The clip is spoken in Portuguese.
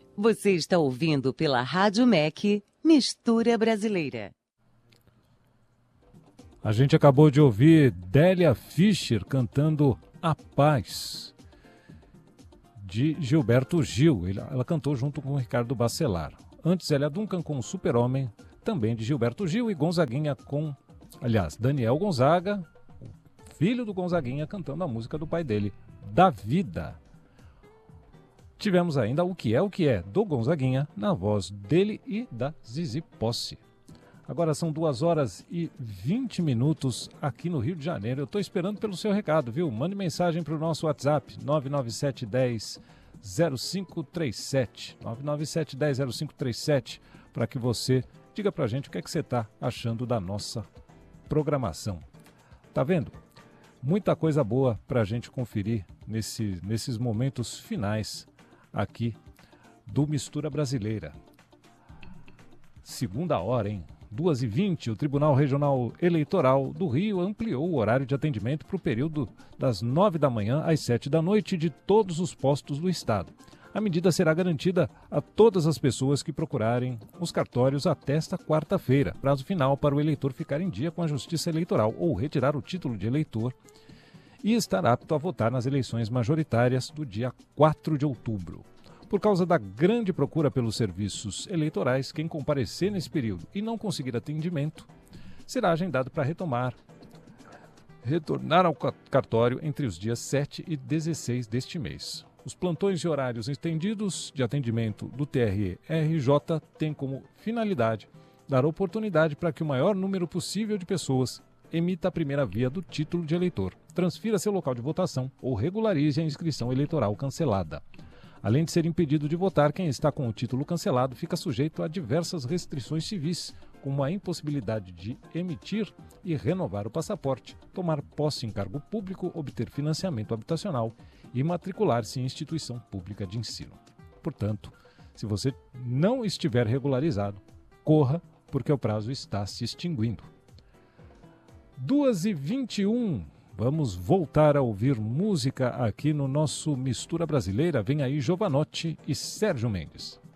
Você está ouvindo pela Rádio MEC Mistura Brasileira. A gente acabou de ouvir Délia Fischer cantando A Paz, de Gilberto Gil. Ela cantou junto com o Ricardo Bacelar. Antes, Zélia Duncan com o Super-Homem, também de Gilberto Gil, e Gonzaguinha com, Daniel Gonzaga, filho do Gonzaguinha, cantando a música do pai dele, Da Vida. Tivemos ainda O Que É, do Gonzaguinha, na voz dele e da Zizi Posse. Agora são 2h20 aqui no Rio de Janeiro. Eu estou esperando pelo seu recado, viu? Mande mensagem para o nosso WhatsApp, 997100537. 997100537, para que você diga para a gente o que é que você está achando da nossa programação. Tá vendo? Muita coisa boa para a gente conferir nesses momentos finais aqui do Mistura Brasileira. Segunda hora, hein? 2h20, o Tribunal Regional Eleitoral do Rio ampliou o horário de atendimento para o período das 9 da manhã às 7 da noite de todos os postos do estado. A medida será garantida a todas as pessoas que procurarem os cartórios até esta quarta-feira, prazo final para o eleitor ficar em dia com a Justiça Eleitoral ou retirar o título de eleitor e estar apto a votar nas eleições majoritárias do dia 4 de outubro. Por causa da grande procura pelos serviços eleitorais, quem comparecer nesse período e não conseguir atendimento será agendado para retornar ao cartório entre os dias 7 e 16 deste mês. Os plantões e horários estendidos de atendimento do TRE-RJ têm como finalidade dar oportunidade para que o maior número possível de pessoas emita a primeira via do título de eleitor, transfira seu local de votação ou regularize a inscrição eleitoral cancelada. Além de ser impedido de votar, quem está com o título cancelado fica sujeito a diversas restrições civis, como a impossibilidade de emitir e renovar o passaporte, tomar posse em cargo público, obter financiamento habitacional e matricular-se em instituição pública de ensino. Portanto, se você não estiver regularizado, corra, porque o prazo está se extinguindo. 2h21. Vamos voltar a ouvir música aqui no nosso Mistura Brasileira. Vem aí Jovanotti e Sérgio Mendes.